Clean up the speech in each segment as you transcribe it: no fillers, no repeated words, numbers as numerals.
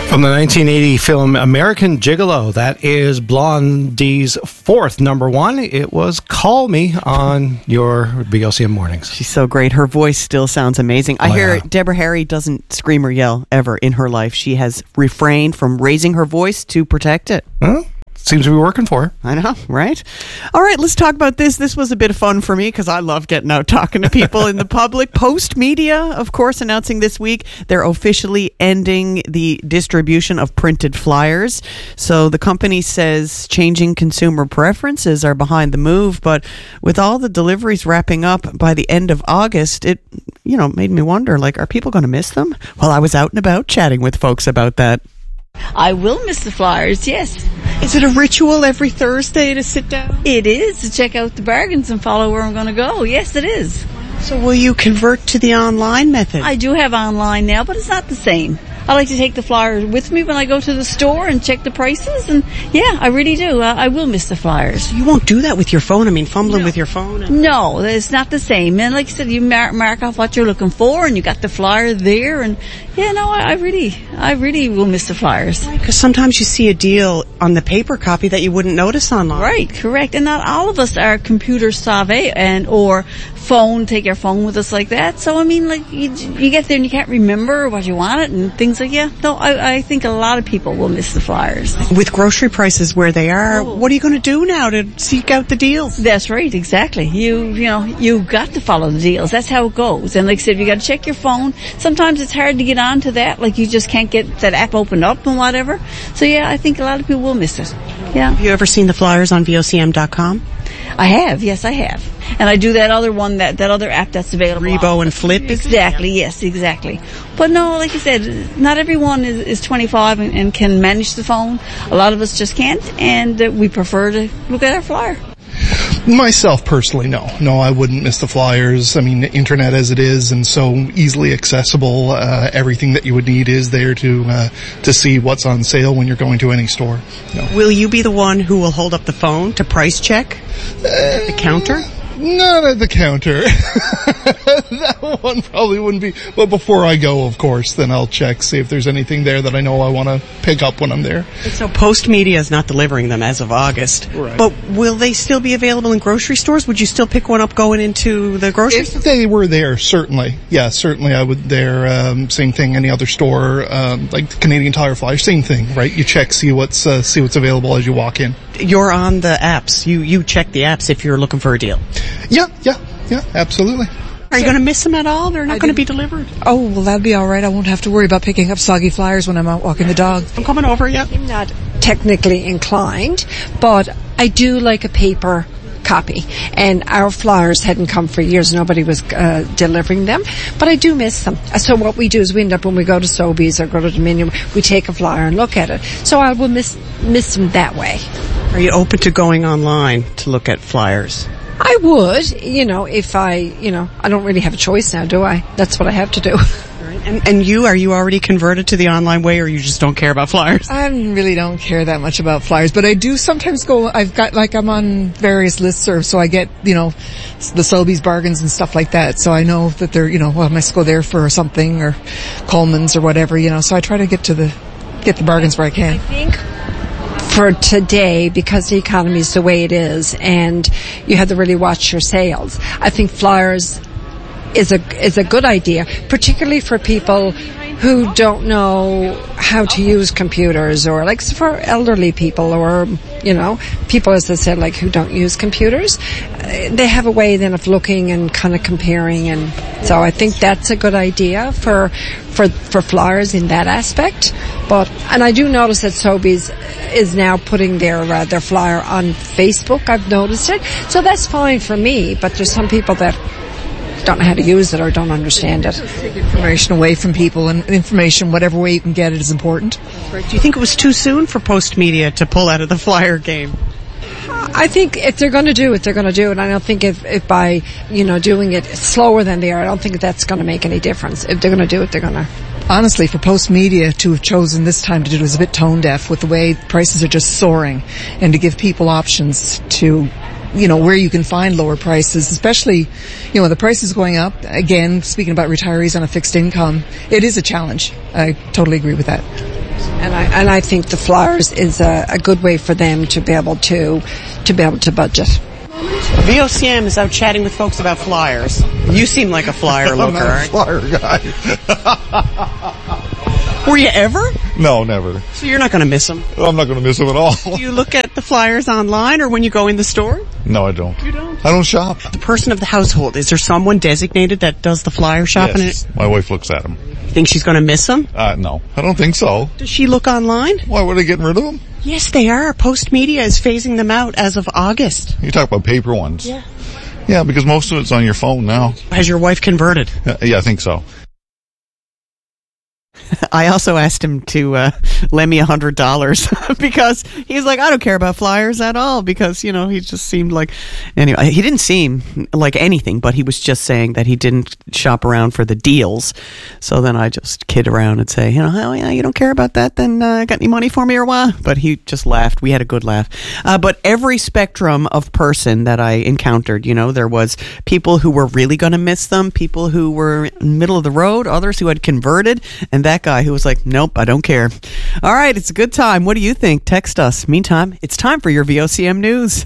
From the 1980 film American Gigolo, that is Blondie's fourth number one. It was Call Me on your BOCM mornings. She's so great. Her voice still sounds amazing. I hear Deborah Harry doesn't scream or yell ever in her life. She has refrained from raising her voice to protect it. Well, seems to be working for her. I know, right? All right, let's talk about this. This was a bit of fun for me because I love getting out talking to people in the public. Post Media, of course, announcing this week they're officially ending the distribution of printed flyers. So the company says changing consumer preferences are behind the move, but with all the deliveries wrapping up by the end of August, it made me wonder, are people going to miss them? Well, I was out and about chatting with folks about that. I will miss the flyers, yes. Is it a ritual every Thursday to sit down? It is, to check out the bargains and follow where I'm going to go. Yes, it is. So will you convert to the online method? I do have online now, but it's not the same. I like to take the flyer with me when I go to the store and check the prices, and yeah, I really do. I will miss the flyers. You won't do that with your phone? Fumbling with your phone? No, it's not the same. And like I said, you mark off what you're looking for, and you got the flyer there, and I really will miss the flyers. Because sometimes you see a deal on the paper copy that you wouldn't notice online. Right, correct. And not all of us are computer savvy or take your phone with us like that. So, you get there and you can't remember what you wanted and things like that. No, I think a lot of people will miss the flyers. With grocery prices where they are, what are you going to do now to seek out the deals? That's right, exactly. You've got to follow the deals. That's how it goes. And like I said, you got to check your phone. Sometimes it's hard to get onto that. You just can't get that app opened up and whatever. So yeah, I think a lot of people will miss it. Yeah. Have you ever seen the flyers on VOCM.com? I have, yes, I have. And I do that other one, that other app that's available. Rebo and Flip? Exactly, yes, exactly. But no, like I said, not everyone is 25 and can manage the phone. A lot of us just can't, and we prefer to look at our flyer. Myself personally, no, I wouldn't miss the flyers. Internet as it is and so easily accessible, everything that you would need is there to see what's on sale when you're going to any store. No. Will you be the one who will hold up the phone to price check at the counter? Not at the counter. That one probably wouldn't be. But before I go, of course, then I'll check, see if there's anything there that I know I want to pick up when I'm there. So Post Media is not delivering them as of August. Right. But will they still be available in grocery stores? Would you still pick one up going into the grocery store? If they were there, certainly. Yeah, certainly I would there. Same thing, any other store, like the Canadian Tire Flyer, same thing, right? You check, see what's available as you walk in. You're on the apps. You check the apps if you're looking for a deal. Yeah, absolutely. Are you going to miss them at all? They're not going to be delivered. Oh, well, that'd be all right. I won't have to worry about picking up soggy flyers when I'm out walking the dog. I'm coming over, yeah. I'm not technically inclined, but I do like a paper copy. And our flyers hadn't come for years. Nobody was delivering them, but I do miss them. So what we do is we end up, when we go to Sobeys or go to Dominion, we take a flyer and look at it. So I will miss them that way. Are you open to going online to look at flyers? I would, if I don't really have a choice now, do I? That's what I have to do. Right. And are you already converted to the online way, or you just don't care about flyers? I really don't care that much about flyers, but I do sometimes go, I'm on various listservs, so I get, the Sobeys bargains and stuff like that, so I know that they're, I must go there for something, or Coleman's or whatever, so I try to get the bargains where I can. I think for today, because the economy is the way it is, and you have to really watch your sales, I think flyers is a good idea, particularly for people who don't know how to use computers, or for elderly people, or people, as I said, who don't use computers. They have a way then of looking and kind of comparing, and so I think that's a good idea for flyers in that aspect. And I do notice that Sobeys is now putting their flyer on Facebook. I've noticed it, so that's fine for me. But there's some people that don't know how to use it or don't understand it. Take information away from people, and information, whatever way you can get it, is important. Right. Do you think it was too soon for Post Media to pull out of the flyer game? I think if they're going to do it, they're going to do it. I don't think if by, doing it slower than they are, I don't think that's going to make any difference. If they're going to do it, they're going to. Honestly, for Post Media to have chosen this time to do it was a bit tone deaf with the way prices are just soaring, and to give people options to, where you can find lower prices, especially, the prices going up. Again, speaking about retirees on a fixed income, it is a challenge. I totally agree with that. And I think the flyers is a good way for them to be able to budget. VOCM is out chatting with folks about flyers. You seem like a flyer looker. I'm not a flyer guy. Were you ever? No, never. So you're not going to miss them? I'm not going to miss them at all. Do you look at the flyers online or when you go in the store? No, I don't. You don't? I don't shop. The person of the household, is there someone designated that does the flyer shopping? Yes, my wife looks at them. You think she's going to miss them? No, I don't think so. Does she look online? Why, were they getting rid of them? Yes, they are. Post Media is phasing them out as of August. You talk about paper ones. Yeah. Yeah, because most of it's on your phone now. Has your wife converted? Yeah, I think so. I also asked him to lend me $100 because he's like, I don't care about flyers at all, because, you know, he just seemed like, anyway, he didn't seem like anything, but he was just saying that he didn't shop around for the deals. So then I just kid around and say, you know, oh yeah, you don't care about that, then got any money for me or what? But he just laughed. We had a good laugh. But every spectrum of person that I encountered, you know, there was people who were really going to miss them, people who were in the middle of the road, others who had converted, and that guy who was like, nope, I don't care. All right, it's a good time. What do you think? Text us. Meantime, it's time for your VOCM news.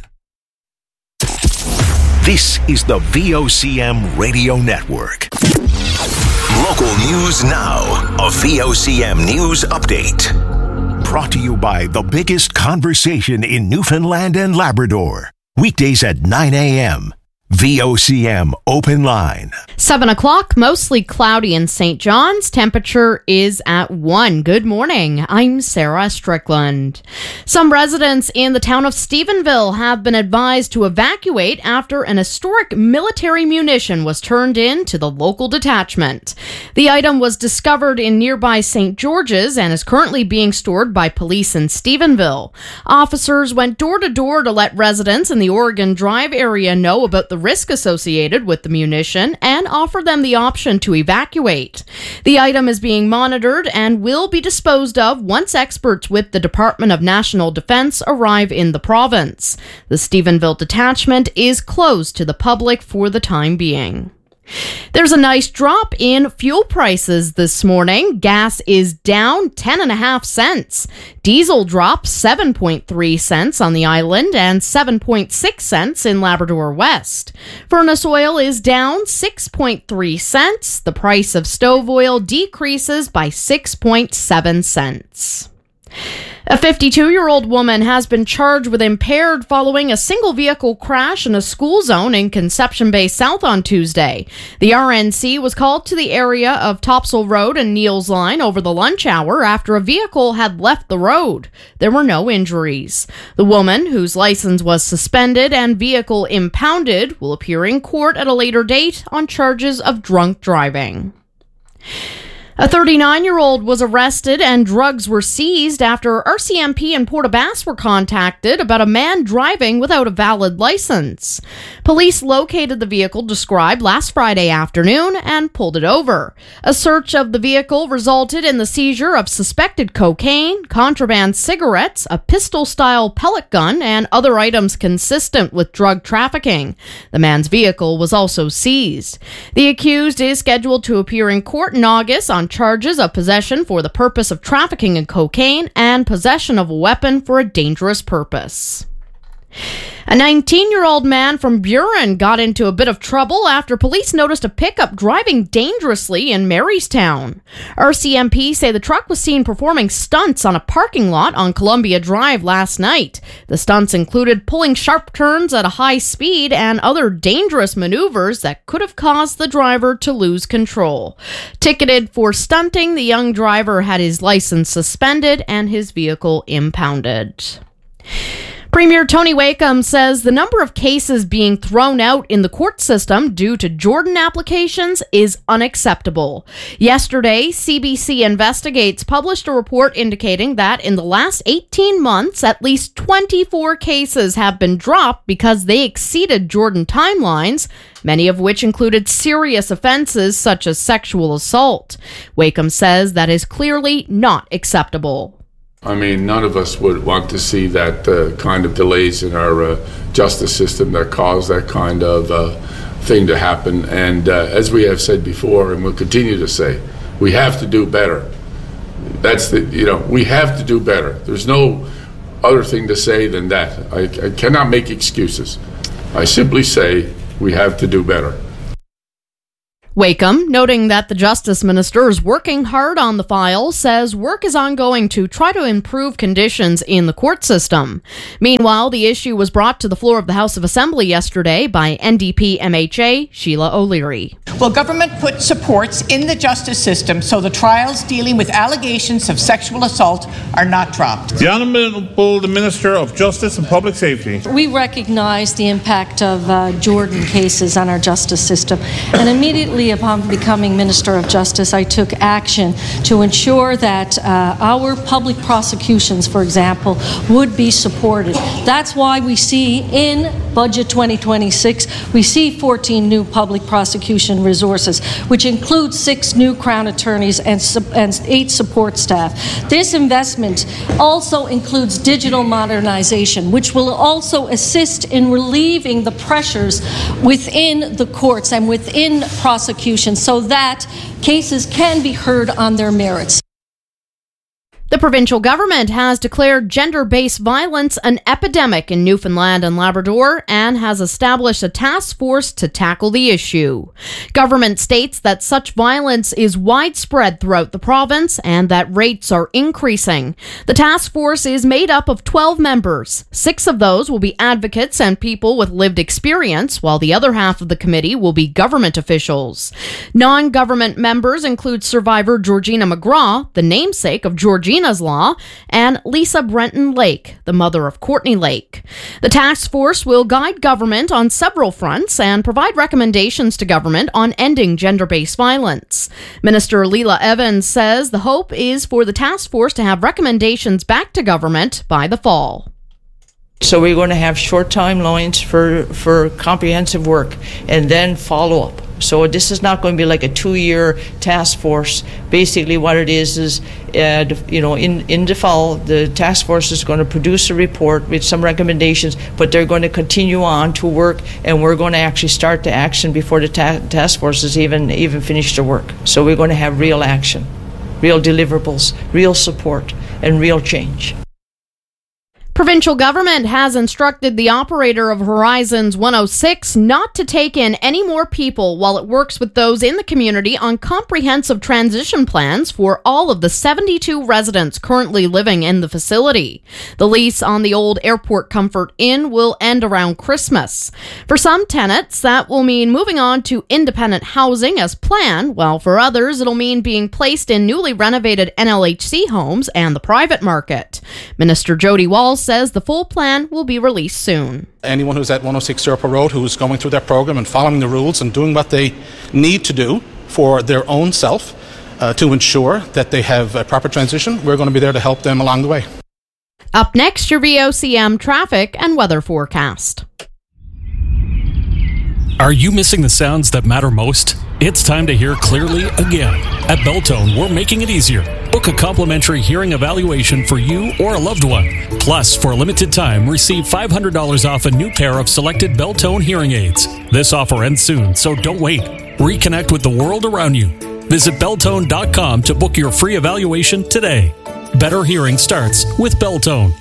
This is the VOCM Radio Network. Local news now. A VOCM news update. Brought to you by the biggest conversation in Newfoundland and Labrador. Weekdays at 9 a.m. VOCM Open Line. 7 o'clock, mostly cloudy in St. John's. Temperature is at 1. Good morning. I'm Sarah Strickland. Some residents in the town of Stephenville have been advised to evacuate after an historic military munition was turned in to the local detachment. The item was discovered in nearby St. George's and is currently being stored by police in Stephenville. Officers went door to door to let residents in the Oregon Drive area know about the risk associated with the munition and offer them the option to evacuate. The item is being monitored and will be disposed of once experts with the Department of National Defense arrive in the province. The Stephenville detachment is closed to the public for the time being. There's a nice drop in fuel prices this morning. Gas is down 10.5 cents. Diesel drops 7.3 cents on the island and 7.6 cents in Labrador West. Furnace oil is down 6.3 cents. The price of stove oil decreases by 6.7 cents. A 52-year-old woman has been charged with impaired following a single vehicle crash in a school zone in Conception Bay South on Tuesday. The RNC was called to the area of Topsail Road and Neils Line over the lunch hour after a vehicle had left the road. There were no injuries. The woman, whose license was suspended and vehicle impounded, will appear in court at a later date on charges of drunk driving. A 39-year-old was arrested and drugs were seized after RCMP and Port aux Basques were contacted about a man driving without a valid license. Police located the vehicle described last Friday afternoon and pulled it over. A search of the vehicle resulted in the seizure of suspected cocaine, contraband cigarettes, a pistol-style pellet gun, and other items consistent with drug trafficking. The man's vehicle was also seized. The accused is scheduled to appear in court in August on charges of possession for the purpose of trafficking in cocaine and possession of a weapon for a dangerous purpose. A 19-year-old man from Buren got into a bit of trouble after police noticed a pickup driving dangerously in Marystown. RCMP say the truck was seen performing stunts on a parking lot on Columbia Drive last night. The stunts included pulling sharp turns at a high speed and other dangerous maneuvers that could have caused the driver to lose control. Ticketed for stunting, the young driver had his license suspended and his vehicle impounded. Premier Tony Wakeham says the number of cases being thrown out in the court system due to Jordan applications is unacceptable. Yesterday, CBC Investigates published a report indicating that in the last 18 months, at least 24 cases have been dropped because they exceeded Jordan timelines, many of which included serious offenses such as sexual assault. Wakeham says that is clearly not acceptable. I mean, none of us would want to see that kind of delays in our justice system that cause that kind of thing to happen. And as we have said before, and we'll continue to say, we have to do better. That's we have to do better. There's no other thing to say than that. I cannot make excuses. I simply say we have to do better. Wakeham, noting that the Justice Minister is working hard on the file, says work is ongoing to try to improve conditions in the court system. Meanwhile, the issue was brought to the floor of the House of Assembly yesterday by NDP MHA Sheila O'Leary. Will government put supports in the justice system so the trials dealing with allegations of sexual assault are not dropped? The Honourable the Minister of Justice and Public Safety. We recognise the impact of Jordan cases on our justice system, and immediately upon becoming Minister of Justice, I took action to ensure that our public prosecutions, for example, would be supported. That's why we see in Budget 2026, we see 14 new public prosecution resources, which includes 6 new Crown attorneys and 8 support staff. This investment also includes digital modernization, which will also assist in relieving the pressures within the courts and within prosecution so that cases can be heard on their merits. The provincial government has declared gender-based violence an epidemic in Newfoundland and Labrador and has established a task force to tackle the issue. Government states that such violence is widespread throughout the province and that rates are increasing. The task force is made up of 12 members. 6 of those will be advocates and people with lived experience, while the other half of the committee will be government officials. Non-government members include survivor Georgina McGraw, the namesake of Georgina's Law, and Lisa Brenton Lake, the mother of Courtney Lake. The task force will guide government on several fronts and provide recommendations to government on ending gender-based violence. Minister Leela Evans says the hope is for the task force to have recommendations back to government by the fall. So we're going to have short timelines for comprehensive work and then follow up. So this is not going to be like a 2-year task force. Basically what it is in the fall, the task force is going to produce a report with some recommendations, but they're going to continue on to work, and we're going to actually start the action before the task force has even finished their work. So we're going to have real action, real deliverables, real support, and real change. Provincial government has instructed the operator of Horizons 106 not to take in any more people while it works with those in the community on comprehensive transition plans for all of the 72 residents currently living in the facility. The lease on the old Airport Comfort Inn will end around Christmas. For some tenants, that will mean moving on to independent housing as planned, while for others, it'll mean being placed in newly renovated NLHC homes and the private market. Minister Jody Walls says the full plan will be released soon. Anyone who's at 106 Sherpa Road who's going through their program and following the rules and doing what they need to do for their own self to ensure that they have a proper transition, we're going to be there to help them along the way. Up next, your VOCM traffic and weather forecast. Are you missing the sounds that matter most? It's time to hear clearly again. At Beltone, we're making it easier. Book a complimentary hearing evaluation for you or a loved one. Plus, for a limited time, receive $500 off a new pair of selected Beltone hearing aids. This offer ends soon, so don't wait. Reconnect with the world around you. Visit Beltone.com to book your free evaluation today. Better hearing starts with Beltone.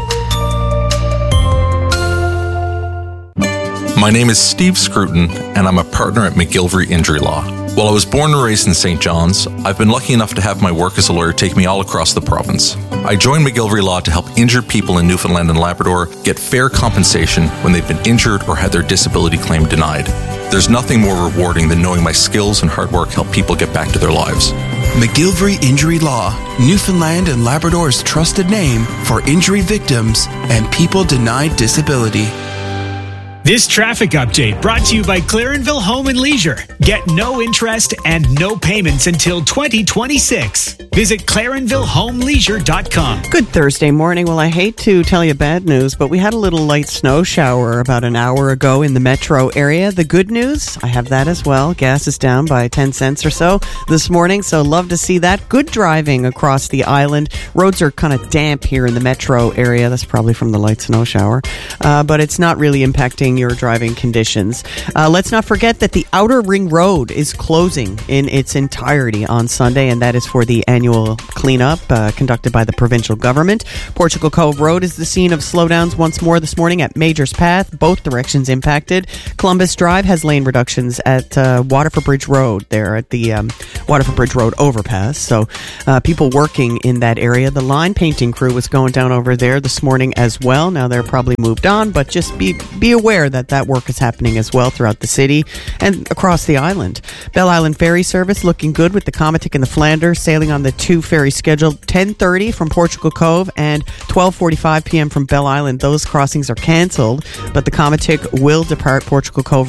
My name is Steve Scruton, and I'm a partner at McGillivray Injury Law. While I was born and raised in St. John's, I've been lucky enough to have my work as a lawyer take me all across the province. I joined McGillivray Law to help injured people in Newfoundland and Labrador get fair compensation when they've been injured or had their disability claim denied. There's nothing more rewarding than knowing my skills and hard work help people get back to their lives. McGillivray Injury Law, Newfoundland and Labrador's trusted name for injury victims and people denied disability. This traffic update brought to you by Clarenville Home and Leisure. Get no interest and no payments until 2026. Visit ClarenvilleHomeLeisure.com. Good Thursday morning. Well, I hate to tell you bad news, but we had a little light snow shower about an hour ago in the metro area. The good news, I have that as well. Gas is down by 10 cents or so this morning, so love to see that. Good driving across the island. Roads are kind of damp here in the metro area. That's probably from the light snow shower, but it's not really impacting impacting your driving conditions. Let's not forget that the Outer Ring Road is closing in its entirety on Sunday, and that is for the annual cleanup conducted by the provincial government. Portugal Cove Road is the scene of slowdowns once more this morning at Majors Path, both directions impacted. Columbus Drive has lane reductions at Waterford Bridge Road, there at the Waterford Bridge Road overpass. So people working in that area. The line painting crew was going down over there this morning as well. Now they're probably moved on, but just be aware that work is happening as well throughout the city and across the island. Bell Island Ferry Service looking good with the Comatic and the Flanders sailing on the two ferries scheduled 10:30 from Portugal Cove and 12:45 p.m. from Bell Island. Those crossings are cancelled, but the Comatic will depart Portugal Cove,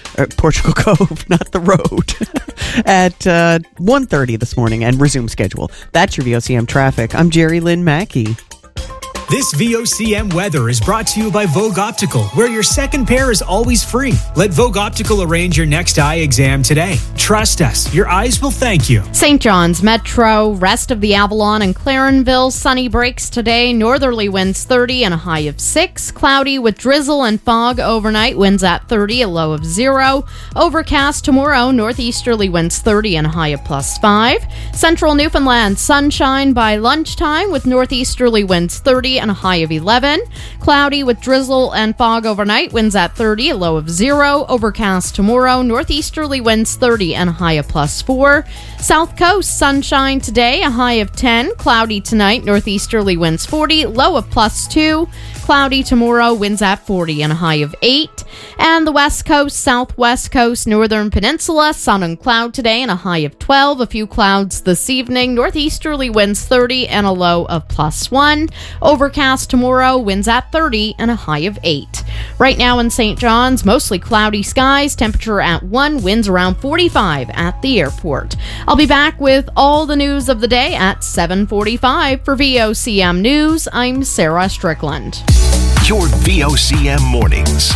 not the road, at 1:30 this morning and resume schedule. That's your VOCM traffic. I'm Jerry Lynn Mackey. This VOCM weather is brought to you by Vogue Optical, where your second pair is always free. Let Vogue Optical arrange your next eye exam today. Trust us, your eyes will thank you. St. John's Metro, rest of the Avalon and Clarenville, sunny breaks today. Northerly winds 30 and a high of 6. Cloudy with drizzle and fog overnight, winds at 30, a low of 0. Overcast tomorrow, northeasterly winds 30 and a high of +5. Central Newfoundland, sunshine by lunchtime with northeasterly winds 30 and a high of 11. Cloudy with drizzle and fog overnight, winds at 30, a low of 0. Overcast tomorrow, northeasterly winds 30 and a high of +4. South Coast, sunshine today, a high of 10. Cloudy tonight, northeasterly winds 40, low of +2. Cloudy tomorrow, winds at 40 and a high of 8. And the West Coast, Southwest Coast, Northern Peninsula, sun and cloud today and a high of 12. A few clouds this evening, northeasterly winds 30 and a low of +1. Overcast tomorrow, winds at 30 and a high of 8. Right now in St. John's, mostly cloudy skies, temperature at 1, winds around 45 at the airport. I'll be back with all the news of the day at 7:45 for VOCM News. I'm Sarah Strickland. Your VOCM mornings.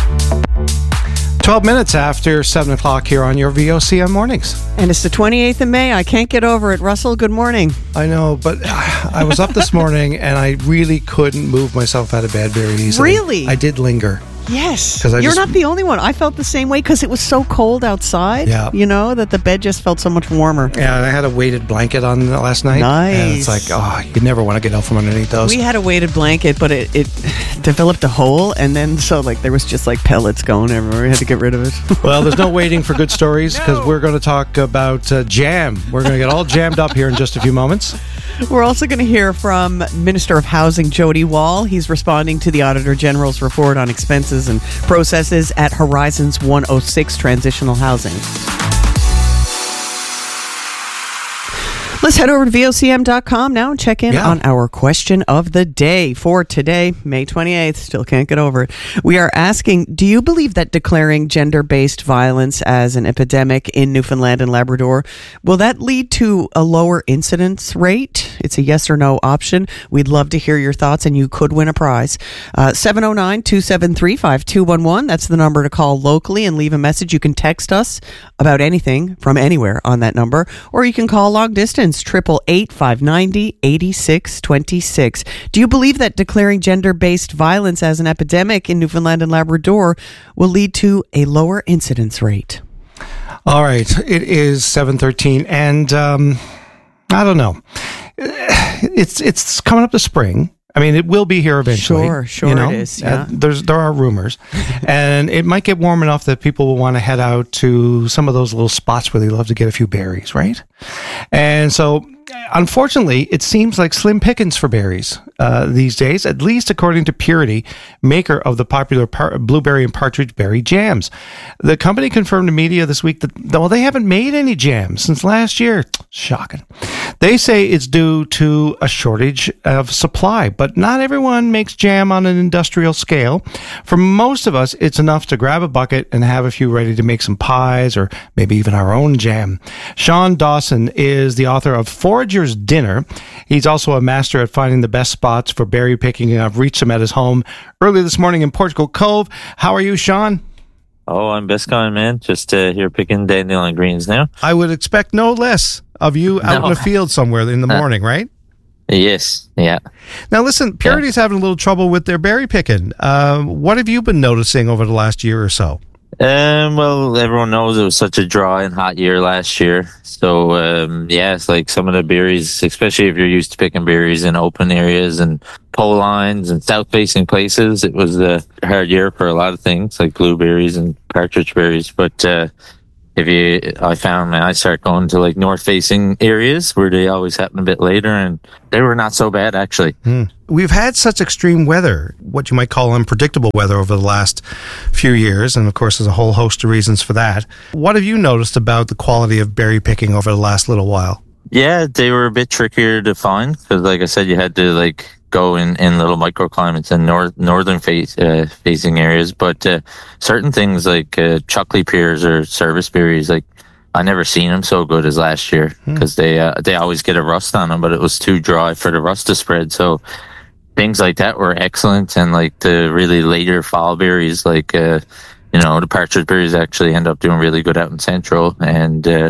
12 minutes after 7 o'clock here on your VOCM mornings. And it's the 28th of May. I can't get over it. Russell, good morning. I know, but I was up this morning and I really couldn't move myself out of bed very easily. Really? I did linger. Yes. You're not the only one. I felt the same way because it was so cold outside, that the bed just felt so much warmer. Yeah, and I had a weighted blanket on last night. Nice. And it's like, you never want to get out from underneath those. We had a weighted blanket, but it developed a hole, and then there was just pellets going everywhere. We had to get rid of it. Well, there's no waiting for good stories because we're going to talk about jam. We're going to get all jammed up here in just a few moments. We're also going to hear from Minister of Housing, Jody Wall. He's responding to the Auditor General's report on expenses and processes at Horizons 106 Transitional Housing. Let's head over to VOCM.com now and check in on our question of the day for today, May 28th. Still can't get over it. We are asking, do you believe that declaring gender-based violence as an epidemic in Newfoundland and Labrador, will that lead to a lower incidence rate? It's a yes or no option. We'd love to hear your thoughts, and you could win a prize. 709-273-5211. That's the number to call locally and leave a message. You can text us about anything from anywhere on that number, or you can call long distance, 888-590-8626. Do you believe that declaring gender-based violence as an epidemic in Newfoundland and Labrador will lead to a lower incidence rate? All right. It is 7:13, and I don't know. It's coming up to spring. I mean, it will be here eventually. Sure, it is. Yeah. There are rumors. And it might get warm enough that people will want to head out to some of those little spots where they love to get a few berries, right? And so, unfortunately, it seems like slim pickings for berries these days, at least according to Purity, maker of the popular blueberry and partridge berry jams. The company confirmed to media this week that, they haven't made any jams since last year. Shocking. They say it's due to a shortage of supply, but not everyone makes jam on an industrial scale. For most of us, it's enough to grab a bucket and have a few ready to make some pies or maybe even our own jam. Sean Dawson is the author of Forager's Dinner. He's also a master at finding the best spots for berry picking, and I've reached him at his home early this morning in Portugal Cove. How are you, Sean? Oh, I'm best going, man. Just here picking dandelion greens now. I would expect no less of you out in the field somewhere in the morning, right? Yes, yeah. Now, listen, Purity's having a little trouble with their berry picking. What have you been noticing over the last year or so? Well, everyone knows it was such a dry and hot year last year. So, it's like some of the berries, especially if you're used to picking berries in open areas and pole lines and south-facing places, it was a hard year for a lot of things, like blueberries and partridge berries. But I found I start going to like north-facing areas where they always happen a bit later, and they were not so bad, actually. We've had such extreme weather, what you might call unpredictable weather over the last few years, and of course there's a whole host of reasons for that. What have you noticed about the quality of berry picking over the last little while? Yeah, they were a bit trickier to find because, like I said, you had to like go in little microclimates and northern facing areas. But certain things like chocolate pears or service berries, like I never seen them so good as last year because they always get a rust on them, but it was too dry for the rust to spread. So things like that were excellent, and like the really later fall berries, like the partridge berries actually end up doing really good out in Central, and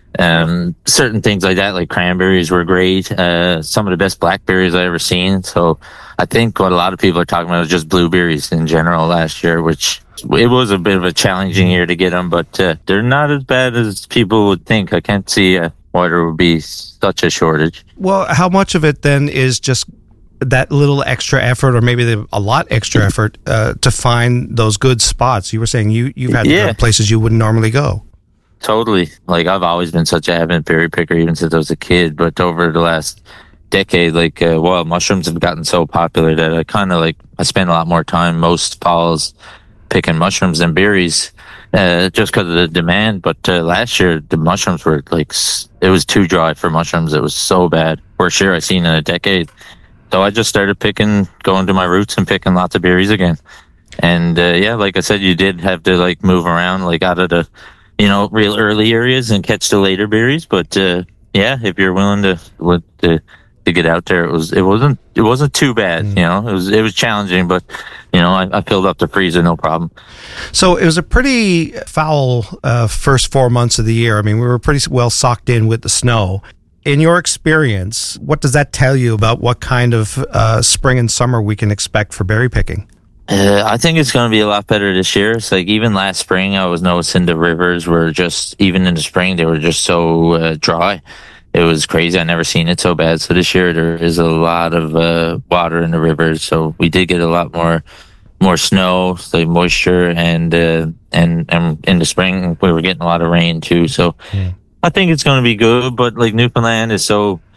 certain things like that, like cranberries, were great. Some of the best blackberries I ever seen. So I think what a lot of people are talking about is just blueberries in general last year, which it was a bit of a challenging year to get them, but they're not as bad as people would think. I can't see why there would be such a shortage. Well, how much of it then is just that little extra effort, or maybe a lot extra effort to find those good spots? You were saying you've had to go to places you wouldn't normally go. Totally. Like, I've always been such an avid berry picker, even since I was a kid. But over the last decade, like, wild mushrooms have gotten so popular that I spend a lot more time most falls picking mushrooms than berries, just because of the demand. But last year, the mushrooms were like, it was too dry for mushrooms. It was so bad. Worst year I've seen in a decade. So I just started going to my roots and picking lots of berries again. And like I said, you did have to like move around, like out of the real early areas and catch the later berries. But if you're willing to get out there, it wasn't too bad. It was challenging, but I filled up the freezer, no problem. So it was a pretty foul first 4 months of the year. I mean, we were pretty well socked in with the snow. In your experience, what does that tell you about what kind of spring and summer we can expect for berry picking? I think it's going to be a lot better this year. It's like even last spring, I was noticing the rivers were even in the spring, they were just so dry. It was crazy. I never seen it so bad. So this year there is a lot of water in the rivers. So we did get a lot more snow, like moisture, and in the spring we were getting a lot of rain too. So I think it's going to be good. But like Newfoundland is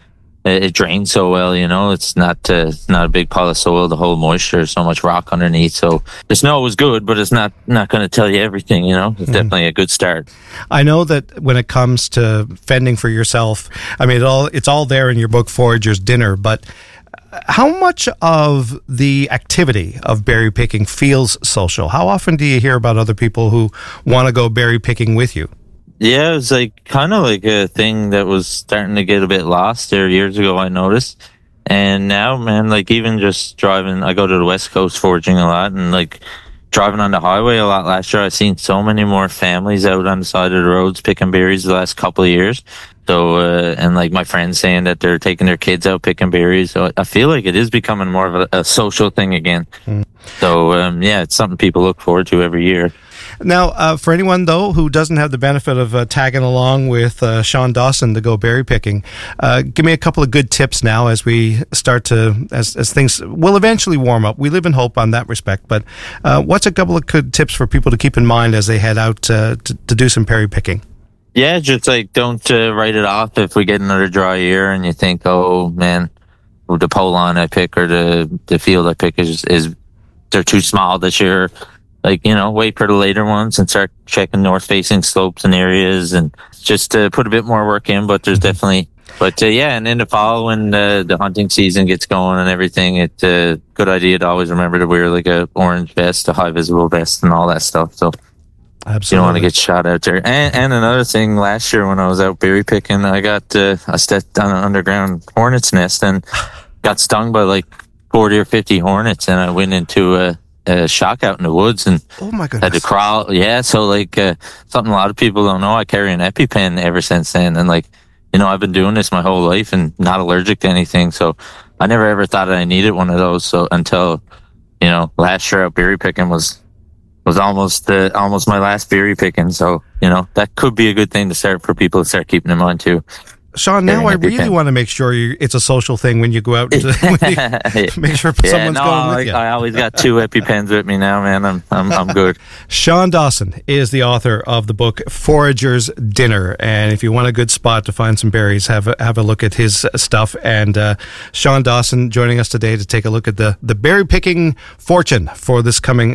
it drains so well, it's not a big pile of soil to hold moisture, so much rock underneath. So the snow was good, but it's not going to tell you everything, It's definitely a good start. I know that when it comes to fending for yourself, I mean, it's all there in your book, Forager's Dinner, but how much of the activity of berry picking feels social? How often do you hear about other people who want to go berry picking with you? Yeah, it was like kind of like a thing that was starting to get a bit lost there years ago, I noticed. And now, man, like even just driving, I go to the West Coast foraging a lot, and like driving on the highway a lot last year, I've seen so many more families out on the side of the roads picking berries the last couple of years. So, and like my friends saying that they're taking their kids out picking berries. So I feel like it is becoming more of a social thing again. So, it's something people look forward to every year. Now, for anyone, though, who doesn't have the benefit of tagging along with Sean Dawson to go berry picking, give me a couple of good tips now as we start as things will eventually warm up. We live in hope on that respect, but what's a couple of good tips for people to keep in mind as they head out to do some berry picking? Yeah, just like don't write it off if we get another dry year and you think, oh, man, the pole line I pick or the field I pick is they're too small this year. Like, wait for the later ones and start checking north-facing slopes and areas and just put a bit more work in. But there's definitely, and in the fall when the hunting season gets going and everything, it's a good idea to always remember to wear like a orange vest, a high visible vest and all that stuff. So absolutely, you don't want to get shot out there. And another thing, last year when I was out berry picking, I stepped on an underground hornet's nest and got stung by like 40 or 50 hornets, and I went into a shock out in the woods and oh my goodness, had to crawl. Yeah, so like something a lot of people don't know, I carry an EpiPen ever since then, and like I've been doing this my whole life and not allergic to anything. So I never ever thought I needed one of those. So until, last year out berry picking was almost my last berry picking. So, that could be a good thing to start for people to start keeping in mind too. Sean, now I really want to make sure it's a social thing when you go out. Make sure someone's going with you. I always got 2 EpiPens with me now, man. I'm good. Sean Dawson is the author of the book Forager's Dinner, and if you want a good spot to find some berries, have a look at his stuff. And Sean Dawson joining us today to take a look at the berry picking fortune for this coming